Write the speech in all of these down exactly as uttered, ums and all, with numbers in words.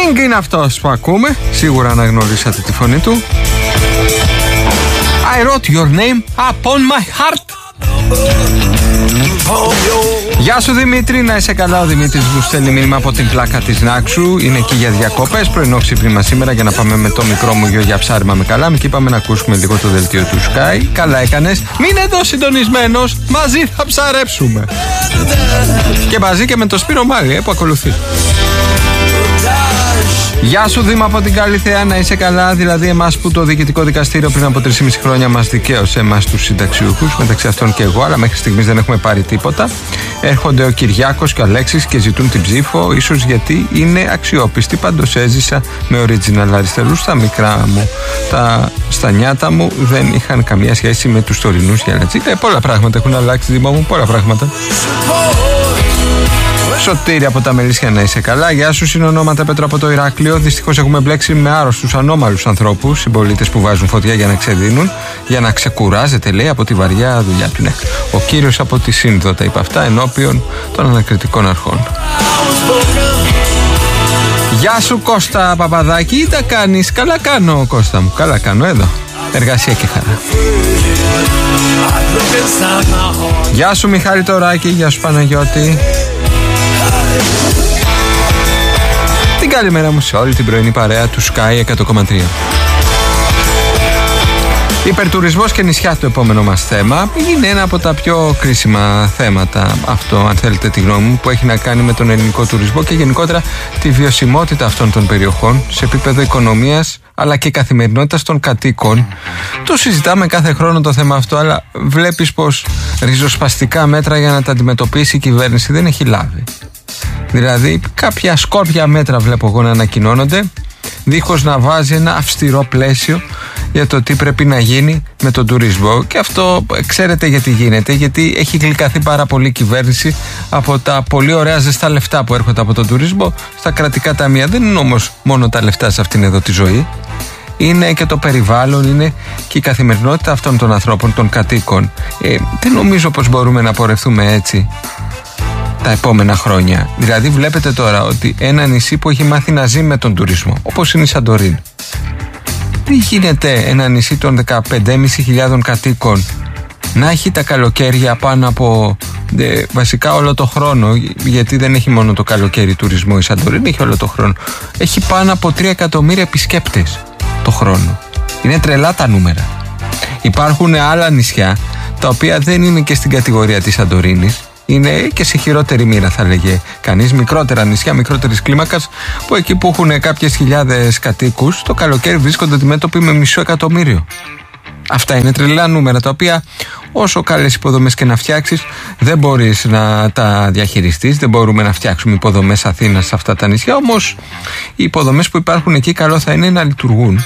Sting είναι αυτός που ακούμε. Σίγουρα αναγνωρίσατε τη φωνή του. I wrote your name upon my heart. Γεια σου Δημήτρη, να είσαι καλά. Ο Δημήτρης μου στέλνει μήνυμα από την πλάκα της Νάξου. Είναι εκεί για διακοπές. Πρωινό ξύπνημα σήμερα για να πάμε με το μικρό μου γιο για ψάρεμα με καλάμι. Και είπαμε να ακούσουμε λίγο το δελτίο του Sky. Καλά έκανες. Μείνε εδώ συντονισμένος. Μαζί θα ψαρέψουμε. Και μαζί και με το Σπύρο Μάρι που ακολουθεί. Γεια σου Δήμα από την Καλυθέα, να είσαι καλά. Δηλαδή εμάς που το Διοικητικό Δικαστήριο πριν από τρία και μισό χρόνια μας δικαίωσε εμάς τους συνταξιούχους, μεταξύ αυτών και εγώ, αλλά μέχρι στιγμής δεν έχουμε πάρει τίποτα. Έρχονται ο Κυριάκος και ο Αλέξης και ζητούν την ψήφο, ίσως γιατί είναι αξιόπιστοι. Πάντως έζησα με original αριστερούς. Τα μικρά μου, τα στα νιάτα μου δεν είχαν καμία σχέση με τους τωρινούς γελατσί. Ε, πολλά πράγματα έχουν αλλάξει, Δήμα μου, πολλά πράγματα. Σωτήρη από τα Μελίσια, να είσαι καλά. Γεια σου, συνονόματα Πέτρο από το Ηράκλειο. Δυστυχώς έχουμε μπλέξει με άρρωστους, ανώμαλους ανθρώπους, συμπολίτες που βάζουν φωτιά για να ξεδίνουν, για να ξεκουράζεται, λέει, από τη βαριά δουλειά του. Ναι. Ο κύριος από τη Σύνδο τα είπε αυτά ενώπιον των ανακριτικών αρχών. Γεια σου Κώστα Παπαδάκη, τι τα κάνεις? Καλά κάνω Κώστα μου, καλά κάνω εδώ. Εργασία και χαρά. Γεια σου Μιχάλη Τωράκη, γεια σου Παναγιώτη. Την καλημέρα μου σε όλη την πρωινή παρέα του Sky εκατό κόμμα τρία. Υπερτουρισμός και νησιά, το επόμενο μας θέμα. Είναι ένα από τα πιο κρίσιμα θέματα αυτό, αν θέλετε τη γνώμη μου, που έχει να κάνει με τον ελληνικό τουρισμό και γενικότερα τη βιωσιμότητα αυτών των περιοχών σε επίπεδο οικονομίας αλλά και καθημερινότητας των κατοίκων. Το συζητάμε κάθε χρόνο το θέμα αυτό, αλλά βλέπεις πως ριζοσπαστικά μέτρα για να τα αντιμετωπίσει η κυβέρνηση δεν έχει λάβει. Δηλαδή κάποια σκόρπια μέτρα βλέπω εγώ να ανακοινώνονται, δίχως να βάζει ένα αυστηρό πλαίσιο για το τι πρέπει να γίνει με τον τουρισμό. Και αυτό ξέρετε γιατί γίνεται? Γιατί έχει γλυκαθεί πάρα πολύ η κυβέρνηση από τα πολύ ωραία ζεστά λεφτά που έρχονται από τον τουρισμό στα κρατικά ταμεία. Δεν είναι όμως μόνο τα λεφτά σε αυτήν εδώ τη ζωή. Είναι και το περιβάλλον, είναι και η καθημερινότητα αυτών των ανθρώπων, των κατοίκων. Ε, δεν νομίζω πως μπορούμε να πορευτούμε έτσι τα επόμενα χρόνια. Δηλαδή βλέπετε τώρα ότι ένα νησί που έχει μάθει να ζει με τον τουρισμό, όπως είναι η Σαντορίνη, δεν γίνεται ένα νησί των δεκαπέντε χιλιάδες πεντακόσιων κατοίκων να έχει τα καλοκαίρια πάνω από ε, βασικά όλο το χρόνο, γιατί δεν έχει μόνο το καλοκαίρι τουρισμό η Σαντορίνη, έχει όλο το χρόνο. Έχει πάνω από τρία εκατομμύρια επισκέπτες το χρόνο. Είναι τρελά τα νούμερα. Υπάρχουν άλλα νησιά τα οποία δεν είναι και στην κατηγορία της Σαντορίνης, είναι και σε χειρότερη μοίρα θα λέγε κανείς, μικρότερα νησιά, μικρότερης κλίμακας, που εκεί που έχουν κάποιες χιλιάδες κατοίκους το καλοκαίρι βρίσκονται αντιμέτωποι με μισό εκατομμύριο. Αυτά είναι τρελά νούμερα, τα οποία όσο καλές υποδομές και να φτιάξεις δεν μπορείς να τα διαχειριστείς. Δεν μπορούμε να φτιάξουμε υποδομές Αθήνας σε αυτά τα νησιά, όμως οι υποδομές που υπάρχουν εκεί καλό θα είναι να λειτουργούν.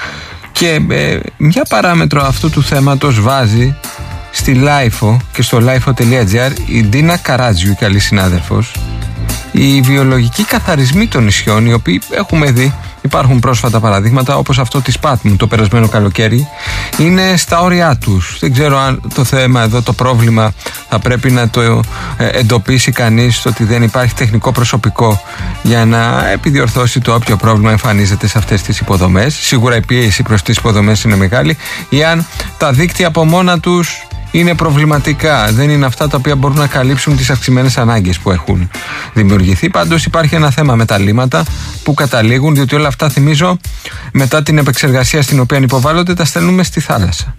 Και ε, μια παράμετρο αυτού του θέματος βάζει στη Λάιφο και στο λάιφο τελεία τζι άρ η Ντίνα Καράτζιου, η καλή συνάδελφος, οι βιολογικοί καθαρισμοί των νησιών, οι οποίοι έχουμε δει, υπάρχουν πρόσφατα παραδείγματα όπως αυτό της Πάτμου το περασμένο καλοκαίρι, είναι στα όρια τους. Δεν ξέρω αν το θέμα εδώ, το πρόβλημα θα πρέπει να το εντοπίσει κανείς, το ότι δεν υπάρχει τεχνικό προσωπικό για να επιδιορθώσει το όποιο πρόβλημα εμφανίζεται σε αυτές τις υποδομές. Σίγουρα η πίεση προς τις υποδομές είναι μεγάλη, ή αν τα δίκτυα από μόνα τους είναι προβληματικά, δεν είναι αυτά τα οποία μπορούν να καλύψουν τις αυξημένες ανάγκες που έχουν δημιουργηθεί. Πάντως υπάρχει ένα θέμα με τα λίμματα που καταλήγουν, διότι όλα αυτά, θυμίζω, μετά την επεξεργασία στην οποία υποβάλλονται, τα στέλνουμε στη θάλασσα.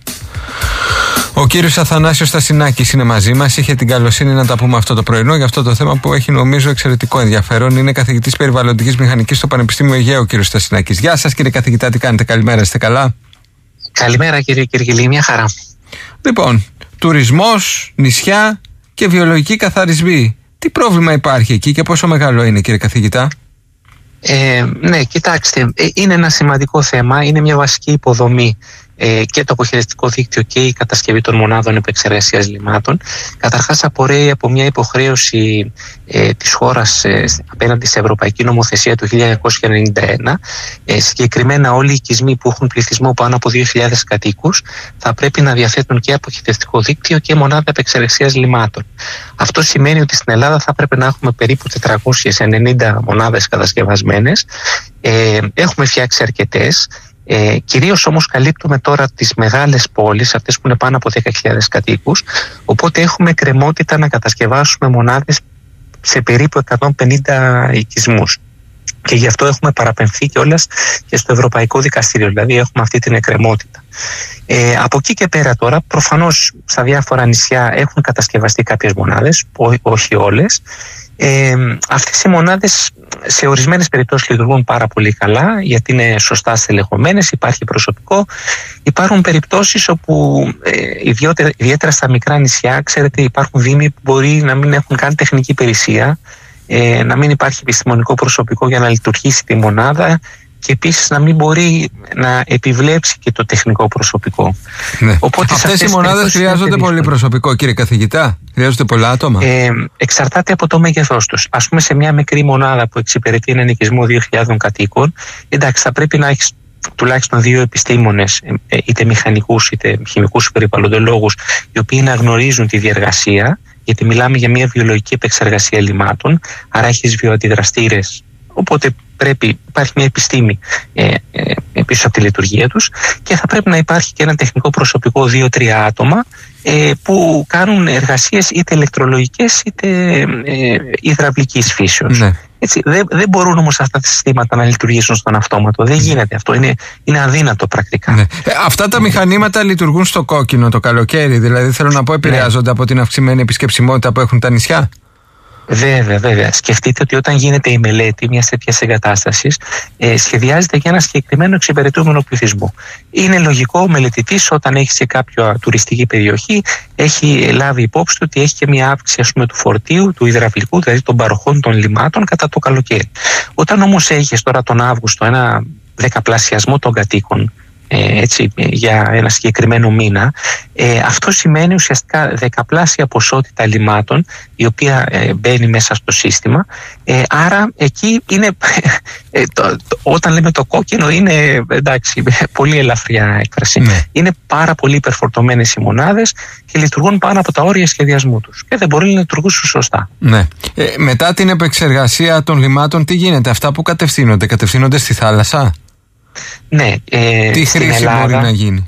Ο κύριος Αθανάσιος Στασινάκης είναι μαζί μας. Είχε την καλοσύνη να τα πούμε αυτό το πρωινό για αυτό το θέμα που έχει νομίζω εξαιρετικό ενδιαφέρον. Είναι καθηγητής περιβαλλοντικής μηχανικής στο Πανεπιστήμιο Αιγαίου, ο κύριος Στασινάκης. Γεια σας κύριε καθηγητά, τι κάνετε? Καλημέρα, είστε καλά? Καλημέρα κύριε Κυρκυλή, μια χαρά. Λοιπόν, τουρισμός, νησιά και βιολογικοί καθαρισμοί. Τι πρόβλημα υπάρχει εκεί και πόσο μεγάλο είναι, κύριε καθηγητά? Ε, ναι, κοιτάξτε, είναι ένα σημαντικό θέμα, είναι μια βασική υποδομή ε, και το αποχαιρετικό δίκτυο και η κατασκευή των μονάδων επεξεργασίας λιμάτων, καταρχάς απορρέει από μια υποχρέωση ε, της χώρας ε, απέναντι στην Ευρωπαϊκή Νομοθεσία του χίλια εννιακόσια ενενήντα ένα. Ε, συγκεκριμένα όλοι οι οικισμοί που έχουν πληθυσμό πάνω από δύο χιλιάδες κατοίκους θα πρέπει να διαθέτουν και αποχαιρετικό δίκτυο και μονάδα επεξεργασίας λιμάτων. Αυτό σημαίνει ότι στην Ελλάδα θα πρέπει να έχουμε περίπου τετρακόσιες ενενήντα μονάδες κατασκευασμένες. Ε, έχουμε φτιάξει αρκετές. Ε, κυρίως όμως καλύπτουμε τώρα τις μεγάλες πόλεις, αυτές που είναι πάνω από δέκα χιλιάδες κατοίκους, οπότε έχουμε κρεμότητα να κατασκευάσουμε μονάδες σε περίπου εκατόν πενήντα οικισμούς. Και γι' αυτό έχουμε παραπεμφθεί κιόλας και στο Ευρωπαϊκό Δικαστήριο, δηλαδή έχουμε αυτή την εκκρεμότητα. Ε, από εκεί και πέρα τώρα, προφανώς στα διάφορα νησιά έχουν κατασκευαστεί κάποιες μονάδες, ό, όχι όλες. Ε, αυτές οι μονάδες σε ορισμένες περιπτώσεις λειτουργούν πάρα πολύ καλά, γιατί είναι σωστά στελεχωμένες, υπάρχει προσωπικό. Υπάρχουν περιπτώσεις όπου ε, ιδιαίτερα, ιδιαίτερα στα μικρά νησιά, ξέρετε, υπάρχουν δήμοι που μπορεί να μην έχουν καν τεχνική υπηρεσία, ε, να μην υπάρχει επιστημονικό προσωπικό για να λειτουργήσει τη μονάδα και επίσης να μην μπορεί να επιβλέψει και το τεχνικό προσωπικό. Ναι. Οπότε αυτές, αυτές οι μονάδες χρειάζονται πολύ προσωπικό, κύριε καθηγητά? Χρειάζονται πολλά άτομα? Ε, εξαρτάται από το μέγεθός τους. Ας πούμε, σε μια μικρή μονάδα που εξυπηρετεί έναν οικισμό δύο χιλιάδες κατοίκων, εντάξει, θα πρέπει να έχεις τουλάχιστον δύο επιστήμονες, είτε μηχανικούς είτε χημικούς περιβαλλοντολόγους, οι οποίοι να γνωρίζουν τη διεργασία, γιατί μιλάμε για μια βιολογική επεξεργασία λιμάτων, άρα έχεις βιοαντιδραστήρες. Οπότε πρέπει, υπάρχει μια επιστήμη ε, ε, πίσω από τη λειτουργία τους, και θα πρέπει να υπάρχει και ένα τεχνικό προσωπικό δύο τρία άτομα ε, που κάνουν εργασίες είτε ηλεκτρολογικές είτε ε, υδραυλικής φύσεως. Ναι. Έτσι, δεν, δεν μπορούν όμως αυτά τα συστήματα να λειτουργήσουν στον αυτόματο. Δεν γίνεται αυτό. Είναι, είναι αδύνατο πρακτικά. Ναι. Ε, αυτά τα μηχανήματα λειτουργούν στο κόκκινο το καλοκαίρι? Δηλαδή, θέλω να πω, επηρεάζονται ναι. από την αυξημένη επισκεψιμότητα που έχουν τα νησιά? Βέβαια, βέβαια. Σκεφτείτε ότι όταν γίνεται η μελέτη μια τέτοια εγκατάσταση, ε, σχεδιάζεται για ένα συγκεκριμένο εξυπηρετούμενο πληθυσμό. Είναι λογικό ο μελετητής, όταν έχει σε κάποια τουριστική περιοχή, έχει λάβει υπόψη του ότι έχει και μια αύξηση, ας πούμε, του φορτίου, του υδραυλικού, δηλαδή των παροχών των λιμάτων κατά το καλοκαίρι. Όταν όμως έχει τώρα τον Αύγουστο ένα δεκαπλασιασμό των κατοίκων, Ε, έτσι, για ένα συγκεκριμένο μήνα, ε, αυτό σημαίνει ουσιαστικά δεκαπλάσια ποσότητα λιμάτων η οποία ε, μπαίνει μέσα στο σύστημα, ε, άρα εκεί είναι ε, το, το, όταν λέμε το κόκκινο είναι, εντάξει, πολύ ελαφριά έκφραση. Ναι. Είναι πάρα πολύ υπερφορτωμένες οι μονάδες και λειτουργούν πάνω από τα όρια σχεδιασμού τους και δεν μπορεί να λειτουργήσουν σωστά. Ναι. Ε, μετά την επεξεργασία των λιμάτων τι γίνεται? Αυτά που κατευθύνονται, κατευθύνονται στη θάλασσα? Ναι, ε, τι χρήση Ελλάδα, μπορεί να γίνει?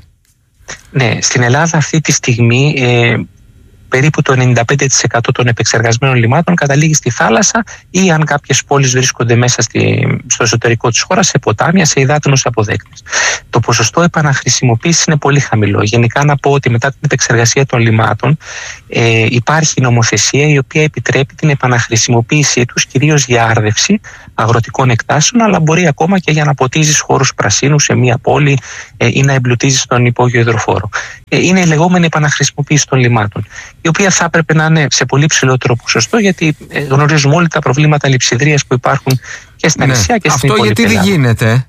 Ναι, στην Ελλάδα αυτή τη στιγμή ε, περίπου το ενενήντα πέντε τοις εκατό των επεξεργασμένων λιμάτων καταλήγει στη θάλασσα, ή αν κάποιες πόλεις βρίσκονται μέσα στη, στο εσωτερικό της χώρας, σε ποτάμια, σε υδάτινους αποδέκτες. Το ποσοστό επαναχρησιμοποίησης είναι πολύ χαμηλό. Γενικά να πω ότι μετά την επεξεργασία των λιμάτων ε, υπάρχει νομοθεσία η οποία επιτρέπει την επαναχρησιμοποίησή τους, κυρίως για άρδευση αγροτικών εκτάσεων, αλλά μπορεί ακόμα και για να ποτίζεις χώρους πρασίνου σε μια πόλη ε, ή να εμπλουτίζεις τον υπόγειο υδροφόρο. Ε, είναι η λεγόμενη επαναχρησιμοποίηση των λιμάτων, η οποία θα έπρεπε να είναι σε πολύ ψηλότερο ποσοστό, γιατί ε, γνωρίζουμε όλοι τα προβλήματα λειψιδρίας που υπάρχουν και στα ναι. νησιά και στην υπόλοιπη Ελλάδα. Αυτό γιατί δεν γίνεται?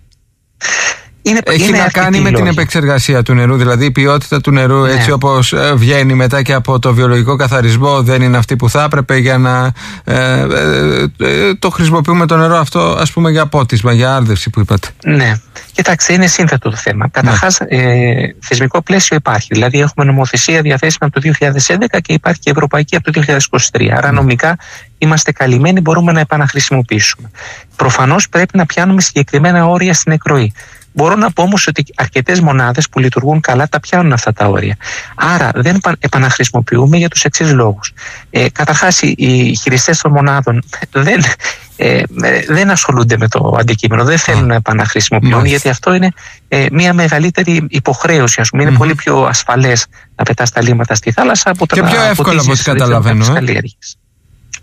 Είναι, Έχει είναι να κάνει με την επεξεργασία του νερού, δηλαδή η ποιότητα του νερού, ναι. έτσι όπως βγαίνει μετά και από το βιολογικό καθαρισμό, δεν είναι αυτή που θα έπρεπε για να ε, ε, ε, το χρησιμοποιούμε το νερό αυτό, ας πούμε, για πότισμα, για άρδευση που είπατε. Ναι, κοιτάξτε, είναι σύνθετο το θέμα. Καταρχάς, ναι. ε, θεσμικό πλαίσιο υπάρχει. Δηλαδή, έχουμε νομοθεσία διαθέσιμη από το δύο χιλιάδες έντεκα και υπάρχει και ευρωπαϊκή από το δύο χιλιάδες είκοσι τρία. Άρα, ναι. νομικά είμαστε καλυμμένοι, μπορούμε να επαναχρησιμοποιήσουμε. Προφανώς πρέπει να πιάνουμε συγκεκριμένα όρια στην εκροή. Μπορώ να πω όμως ότι αρκετές μονάδες που λειτουργούν καλά τα πιάνουν αυτά τα όρια. Άρα δεν επαναχρησιμοποιούμε για τους εξής λόγους. Ε, καταρχάς, οι χειριστές των μονάδων δεν, ε, δεν ασχολούνται με το αντικείμενο, δεν θέλουν να επαναχρησιμοποιούν, γιατί αυτό είναι ε, μια μεγαλύτερη υποχρέωση. Ας πούμε. Είναι mm. πολύ πιο ασφαλές να πετάς τα λίμματα στη θάλασσα από το και να πιο εύκολο, από ό,τι καταλαβαίνω. Ε?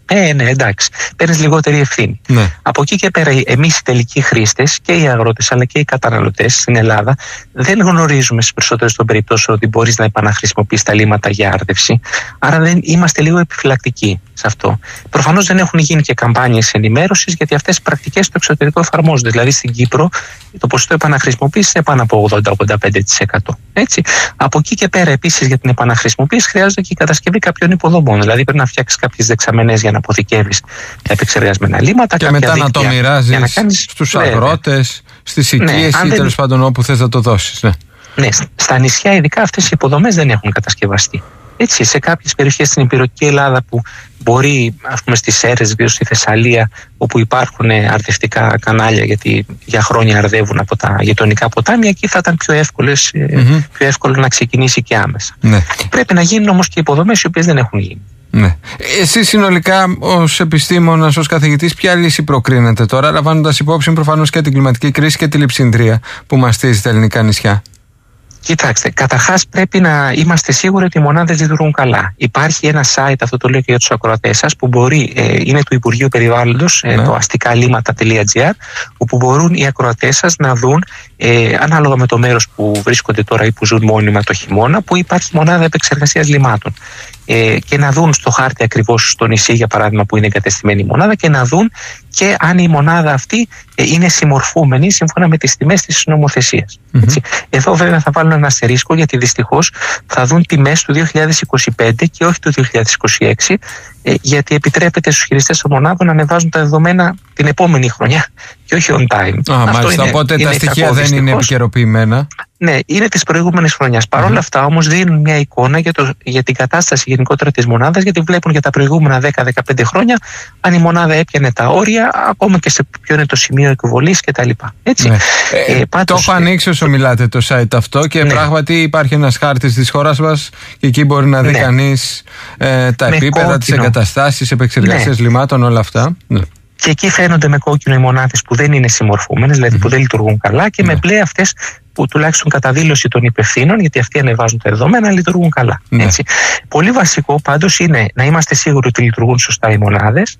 Ε, ναι, εντάξει. Παίρνεις λιγότερη ευθύνη. Ναι. Από εκεί και πέρα, εμείς οι τελικοί χρήστες και οι αγρότες αλλά και οι καταναλωτές στην Ελλάδα δεν γνωρίζουμε στις περισσότερες των περιπτώσεων ότι μπορείς να επαναχρησιμοποιείς τα λίμματα για άρδευση. Άρα δεν είμαστε λίγο επιφυλακτικοί σε αυτό. Προφανώς δεν έχουν γίνει και καμπάνιες ενημέρωσης, γιατί αυτές οι πρακτικές στο εξωτερικό εφαρμόζονται. Δηλαδή στην Κύπρο το ποσοστό επαναχρησιμοποίησης είναι πάνω από ογδόντα με ογδόντα πέντε τοις εκατό. Έτσι. Από εκεί και πέρα, επίσης, για την επαναχρησιμοποίηση χρειάζεται και η κατασκευή κάποιων υποδομών. Δηλαδή πρέπει να φτιάξεις κάποιες δεξαμενές για να αποθηκεύεις τα επεξεργασμένα λίμματα. Και μετά να το μοιράζεις κάνεις... στους αγρότες, στις οικίες ναι, ή τέλος πάντων όπου θες να το δώσεις. Ναι. Ναι, στα νησιά ειδικά αυτές οι υποδομές δεν έχουν κατασκευαστεί. Έτσι, σε κάποιες περιοχές στην Ηπειρωτική Ελλάδα που μπορεί, ας πούμε στις Σέρρες, γύρω στη Θεσσαλία, όπου υπάρχουν αρδευτικά κανάλια, γιατί για χρόνια αρδεύουν από τα γειτονικά ποτάμια, εκεί θα ήταν πιο, εύκολες, mm-hmm. πιο εύκολο να ξεκινήσει και άμεσα. Ναι. Πρέπει να γίνουν όμως και υποδομές οι οποίες δεν έχουν γίνει. Ναι. Εσείς συνολικά ως επιστήμονας, ως καθηγητής, ποια λύση προκρίνετε τώρα, λαμβάνοντας υπόψη προφανώς και την κλιματική κρίση και τη λειψινδρία που μαστίζει τα ελληνικά νησιά? Κοιτάξτε, καταρχάς πρέπει να είμαστε σίγουροι ότι οι μονάδες λειτουργούν καλά. Υπάρχει ένα site, αυτό το λέω και για τους ακροατές σας, που μπορεί, ε, είναι του Υπουργείου Περιβάλλοντος, ε, ναι. το αστικαλήματα τελεία τζι άρ, όπου μπορούν οι ακροατές σας να δουν, ε, ανάλογα με το μέρος που βρίσκονται τώρα ή που ζουν μόνιμα το χειμώνα, που υπάρχει μονάδα επεξεργασίας λιμάτων. Ε, και να δουν στο χάρτη ακριβώς στο νησί, για παράδειγμα, που είναι εγκατεστημένη η μονάδα, και να δουν και αν η μονάδα αυτή ε, είναι συμμορφούμενη σύμφωνα με τις τιμές της νομοθεσίας. Mm-hmm. Έτσι. Εδώ βέβαια θα βάλουν ένα αστερίσκο, γιατί δυστυχώς θα δουν τιμές του δύο χιλιάδες είκοσι πέντε και όχι του δύο χιλιάδες είκοσι έξι, ε, γιατί επιτρέπεται στους χειριστές των μονάδων να ανεβάζουν τα δεδομένα την επόμενη χρονιά και όχι on time. Α, Αυτό μάλιστα, είναι, οπότε είναι τα στοιχεία κακό, δεν δυστυχώς. Είναι επικαιροποιημένα. Ναι, είναι της προηγούμενης χρονιάς. Παρ' όλα mm-hmm. αυτά όμως δίνουν μια εικόνα για, το, για την κατάσταση γενικότερα της μονάδας, γιατί βλέπουν για τα προηγούμενα δέκα με δεκαπέντε χρόνια αν η μονάδα έπιανε τα όρια, ακόμα και σε ποιο είναι το σημείο εκβολής κτλ. Έτσι. Ναι. Ε, ε, πάντως, το έχω ανοίξει όσο μιλάτε το site αυτό και ναι. πράγματι υπάρχει ένας χάρτης της χώρας μας και εκεί μπορεί να δει ναι. κανείς ε, τα με επίπεδα, τις εγκαταστάσεις, επεξεργασίες ναι. λιμάτων, όλα αυτά. Ναι. Και εκεί φαίνονται με κόκκινο οι μονάδες που δεν είναι συμμορφούμενες, δηλαδή mm-hmm. που δεν λειτουργούν καλά, και mm-hmm. με μπλε αυτές που τουλάχιστον κατά δήλωση των υπευθύνων, γιατί αυτοί ανεβάζουν τα δεδομένα, λειτουργούν καλά. Mm-hmm. Έτσι. Πολύ βασικό πάντως είναι να είμαστε σίγουροι ότι λειτουργούν σωστά οι μονάδες.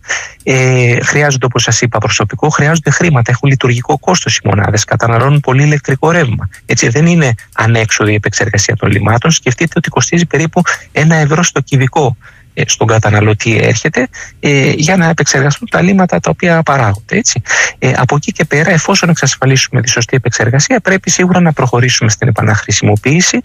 Ε, χρειάζονται, όπως σας είπα, προσωπικό, χρειάζονται χρήματα, έχουν λειτουργικό κόστος οι μονάδες, καταναλώνουν πολύ ηλεκτρικό ρεύμα. Έτσι, δεν είναι ανέξοδη η επεξεργασία των λιμάτων. Σκεφτείτε ότι κοστίζει περίπου ένα ευρώ στο κυβικό στον καταναλωτή έρχεται ε, για να επεξεργαστούν τα λίματα τα οποία παράγονται. Έτσι. Ε, από εκεί και πέρα, εφόσον εξασφαλίσουμε τη σωστή επεξεργασία, πρέπει σίγουρα να προχωρήσουμε στην επαναχρησιμοποίηση.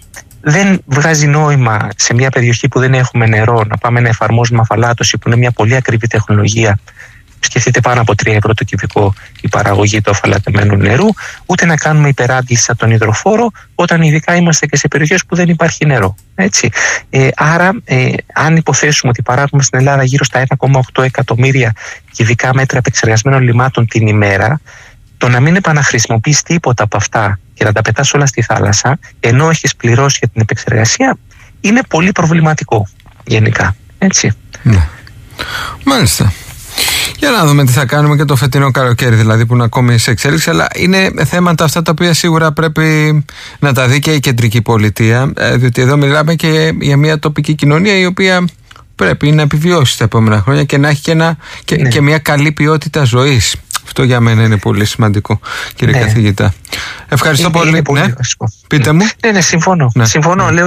Δεν βγάζει νόημα σε μια περιοχή που δεν έχουμε νερό να πάμε να εφαρμόζουμε αφαλάτωση, που είναι μια πολύ ακριβή τεχνολογία. Σκεφτείτε πάνω από τρία ευρώ το κυβικό η παραγωγή του αφαλατεμένου νερού, ούτε να κάνουμε υπεράντληση από τον υδροφόρο, όταν ειδικά είμαστε και σε περιοχές που δεν υπάρχει νερό. Έτσι. Ε, άρα, ε, αν υποθέσουμε ότι παράγουμε στην Ελλάδα γύρω στα ένα κόμμα οκτώ εκατομμύρια κυβικά μέτρα επεξεργασμένων λιμάτων την ημέρα, το να μην επαναχρησιμοποιείς τίποτα από αυτά και να τα πετάς όλα στη θάλασσα, ενώ έχεις πληρώσει για την επεξεργασία, είναι πολύ προβληματικό γενικά. Έτσι. Ναι. Μάλιστα. Για να δούμε τι θα κάνουμε και το φετινό καλοκαίρι, δηλαδή που είναι ακόμη σε εξέλιξη, αλλά είναι θέματα αυτά τα οποία σίγουρα πρέπει να τα δει και η κεντρική πολιτεία, διότι εδώ μιλάμε και για μια τοπική κοινωνία η οποία πρέπει να επιβιώσει τα επόμενα χρόνια και να έχει και, ένα, και, ναι. και μια καλή ποιότητα ζωής. Αυτό για μένα είναι πολύ σημαντικό, κύριε ναι. καθηγητά. Ευχαριστώ είναι, πολύ. Είναι πολύ ναι. βασικό. Πείτε μου. Ναι, ναι, συμφωνώ. Ναι. συμφωνώ. Ναι. Λέω